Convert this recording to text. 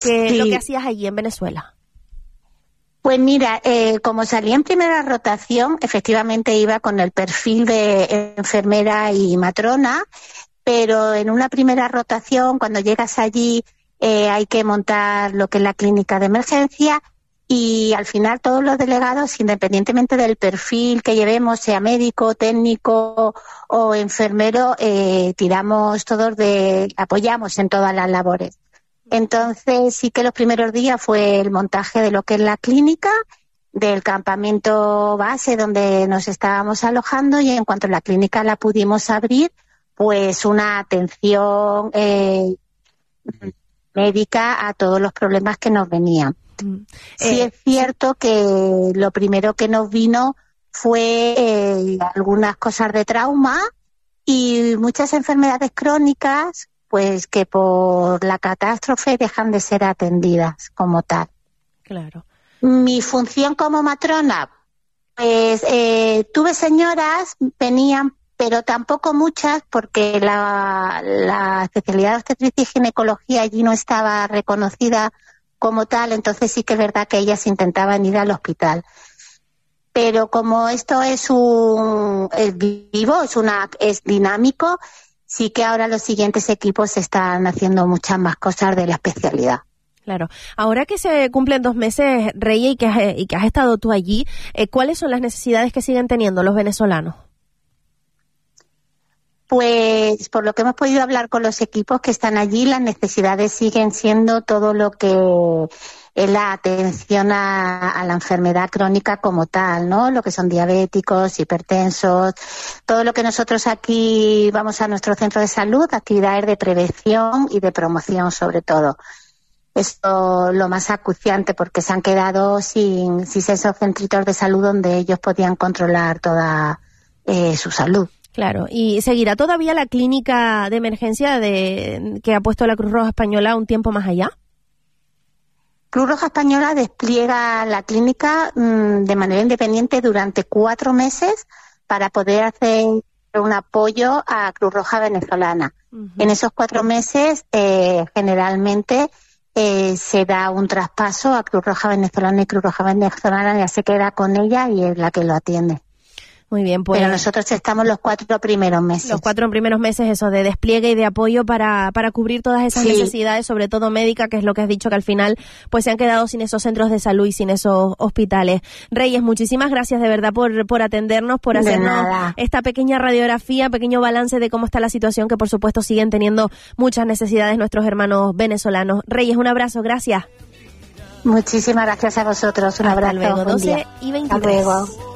lo que hacías allí en Venezuela. Pues mira, como salí en primera rotación, efectivamente iba con el perfil de enfermera y matrona, pero en una primera rotación, cuando llegas allí, hay que montar lo que es la clínica de emergencia y al final todos los delegados, independientemente del perfil que llevemos, sea médico, técnico o enfermero, apoyamos en todas las labores. Entonces sí que los primeros días fue el montaje de lo que es la clínica, del campamento base donde nos estábamos alojando, y en cuanto la clínica la pudimos abrir, pues una atención médica a todos los problemas que nos venían. Sí es cierto que lo primero que nos vino fue algunas cosas de trauma y muchas enfermedades crónicas, pues que por la catástrofe dejan de ser atendidas como tal. Claro. Mi función como matrona, pues tuve señoras, venían, pero tampoco muchas, porque la especialidad de obstetricia y ginecología allí no estaba reconocida como tal, entonces sí que es verdad que ellas intentaban ir al hospital. Pero como esto es vivo, es dinámico, sí que ahora los siguientes equipos están haciendo muchas más cosas de la especialidad. Claro. Ahora que se cumplen 2 meses, Reyes, y que has estado tú allí, ¿cuáles son las necesidades que siguen teniendo los venezolanos? Pues por lo que hemos podido hablar con los equipos que están allí, las necesidades siguen siendo todo lo que es la atención a la enfermedad crónica como tal, ¿no? Lo que son diabéticos, hipertensos, todo lo que nosotros aquí vamos a nuestro centro de salud, actividades de prevención y de promoción sobre todo. Esto lo más acuciante porque se han quedado sin esos centritos de salud donde ellos podían controlar toda su salud. Claro, y seguirá todavía la clínica de emergencia que ha puesto la Cruz Roja Española un tiempo más allá. Cruz Roja Española despliega la clínica de manera independiente durante 4 meses para poder hacer un apoyo a Cruz Roja venezolana. Uh-huh. En esos 4 meses generalmente se da un traspaso a Cruz Roja venezolana y Cruz Roja venezolana ya se queda con ella y es la que lo atiende. Muy bien, pues. Pero nosotros estamos los 4 primeros meses. Los 4 primeros meses, eso, de despliegue y de apoyo para cubrir todas esas necesidades, sobre todo médicas, que es lo que has dicho, que al final pues se han quedado sin esos centros de salud y sin esos hospitales. Reyes, muchísimas gracias de verdad por atendernos, por hacernos esta pequeña radiografía, pequeño balance de cómo está la situación, que por supuesto siguen teniendo muchas necesidades nuestros hermanos venezolanos. Reyes, un abrazo, gracias. Muchísimas gracias a vosotros, un abrazo. Hasta luego, 12:23. Hasta luego.